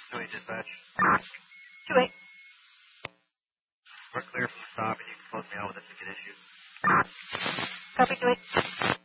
2-8 dispatch. 2-8. We're clear from the top, and you can close me out with a ticket issue. Copy 2-8.